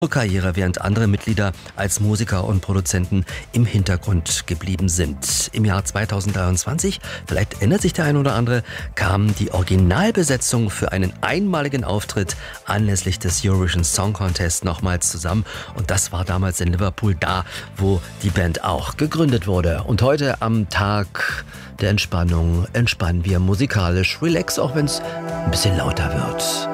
Karriere, während andere Mitglieder als Musiker und Produzenten im Hintergrund geblieben sind. Im Jahr 2023, vielleicht erinnert sich der ein oder andere, kam die Originalbesetzung für einen einmaligen Auftritt anlässlich des Eurovision Song Contest nochmals zusammen. Und das war damals in Liverpool, da wo die Band auch gegründet wurde. Und heute am Tag der Entspannung entspannen wir musikalisch relax, auch wenn es ein bisschen lauter wird.